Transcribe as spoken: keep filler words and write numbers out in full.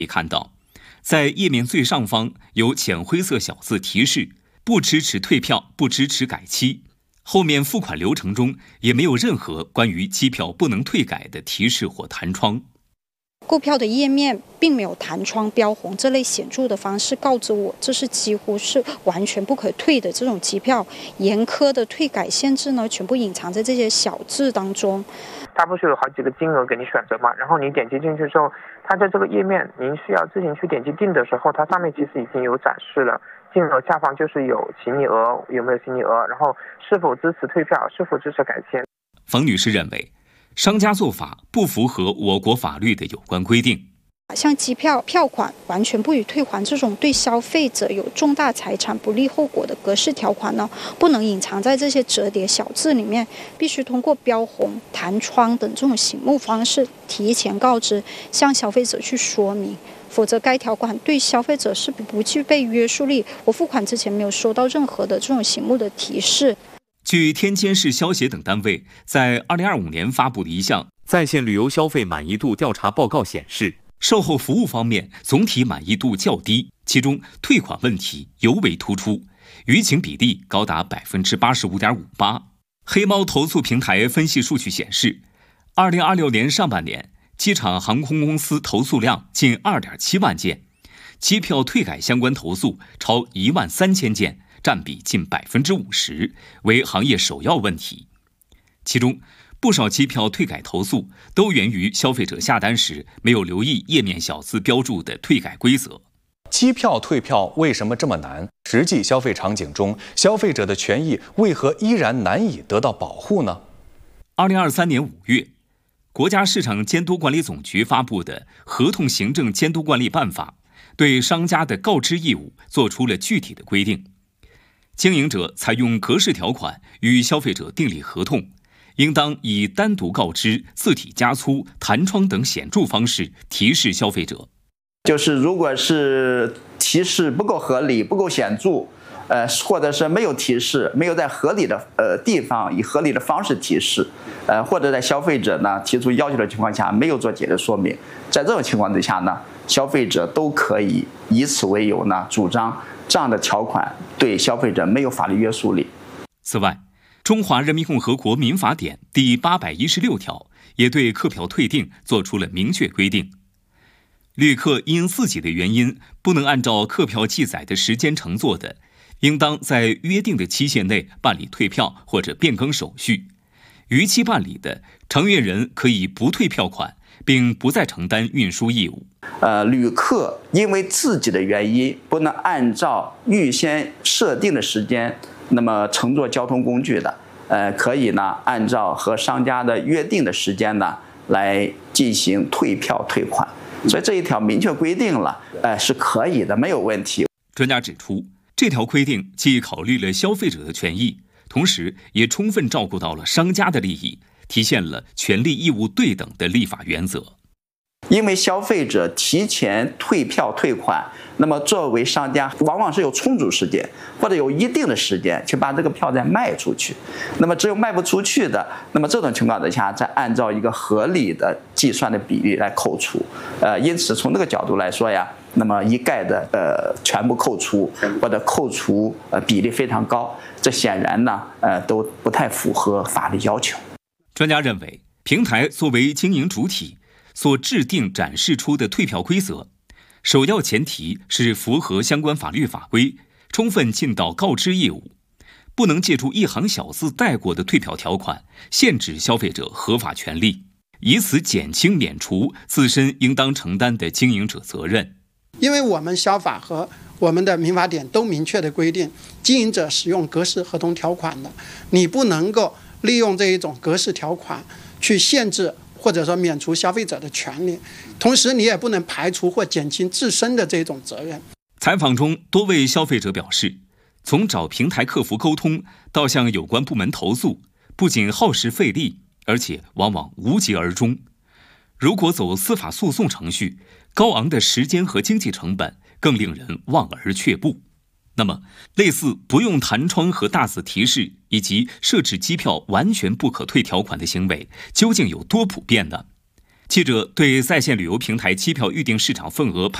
可以看到，在页面最上方有浅灰色小字提示不支持退票，不支持改期。后面付款流程中也没有任何关于机票不能退改的提示或弹窗。 购票的页面并没有弹窗、标红这类显著的方式告知我，这是几乎是完全不可退的这种机票。严苛的退改限制呢，全部隐藏在这些小字当中。 它不是有好几个金额给你选择嘛？然后你点击进去之后，它在这个页面您需要自行去点击订的时候，它上面其实已经有展示了。金额下方就是有起拟额，有没有起拟额，然后是否支持退票，是否支持改签。 冯女士认为，商家做法不符合我国法律的有关规定。 像机票票款完全不予退还这种对消费者有重大财产不利后果的格式条款呢，不能隐藏在这些折叠小字里面，必须通过标红、弹窗等这种醒目方式提前告知，向消费者去说明。否则该条款对消费者是不具备约束力。我付款之前没有收到任何的这种醒目的提示。 据天津市消协等单位在二零二五年发布的一项在线旅游消费满意度调查报告显示，售后服务方面总体满意度较低，其中退款问题尤为突出，舆情比例高达 百分之八十五点五八。 黑猫投诉平台分析数据显示，二零二六年上半年机场航空公司投诉量近 二点七万件，机票退改相关投诉超一万三千件，占比近 百分之五十， 为行业首要问题。其中不少机票退改投诉都源于消费者下单时没有留意页面小字标注的退改规则。 机票退票为什么这么难？实际消费场景中，消费者的权益为何依然难以得到保护呢？ 二零二三年五月，国家市场监督管理总局发布的《合同行政监督管理办法》对商家的告知义务作出了具体的规定。经营者采用格式条款与消费者订立合同，应当以单独告知、字体加粗、弹窗等显著方式提示消费者。 就是如果是提示不够合理、不够显著，呃，或者是没有提示，没有在合理的呃地方以合理的方式提示，呃，或者在消费者呢提出要求的情况下没有做解释说明，在这种情况之下呢，消费者都可以以此为由呢主张这样的条款对消费者没有法律约束力。 此外，中华人民共和国民法典第八百一十六条也对客票退订作出了明确规定。旅客因自己的原因不能按照客票记载的时间乘坐的，应当在约定的期限内办理退票或者变更手续。逾期办理的，承运人可以不退票款，并不再承担运输义务。 呃，旅客因为自己的原因不能按照预先设定的时间，那么乘坐交通工具的，呃，可以呢按照和商家的约定的时间呢来进行退票退款。所以这一条明确规定了，呃，是可以的，没有问题。 专家指出，这条规定既考虑了消费者的权益，同时也充分照顾到了商家的利益，体现了权利义务对等的立法原则。 因为消费者提前退票退款，那么作为商家往往是有充足时间或者有一定的时间去把这个票再卖出去，那么只有卖不出去的，那么这种情况之下再按照一个合理的计算的比例来扣除。呃，因此从这个角度来说呀，那么一概的呃全部扣除或者扣除呃比例非常高，这显然呢呃都不太符合法律要求。 专家认为，平台作为经营主体所制定展示出的退票规则，首要前提是符合相关法律法规，充分尽到告知义务，不能借助一行小字带过的退票条款限制消费者合法权利，以此减轻免除自身应当承担的经营者责任。 因为我们消法和我们的民法典都明确的规定，经营者使用格式合同条款的，你不能够利用这一种格式条款去限制或者说免除消费者的权利，同时你也不能排除或减轻自身的这种责任。 采访中，多位消费者表示，从找平台客服沟通到向有关部门投诉，不仅耗时费力，而且往往无疾而终。如果走司法诉讼程序，高昂的时间和经济成本更令人望而却步。那么，类似不用弹窗和大字提示，以及设置机票完全不可退条款的行为，究竟有多普遍呢？ 记者对在线旅游平台机票预订市场份额